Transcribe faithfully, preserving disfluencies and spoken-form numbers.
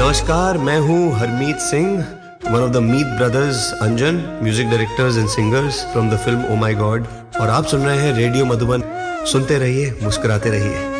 नमस्कार, मैं हूँ Harmeet Singh, one of the Meet brothers Anjan, music directors and singers from the film O my God. और आप सुन रहे हैं रेडियो मधुबन। सुनते रहिए, मुस्कुराते रहिए।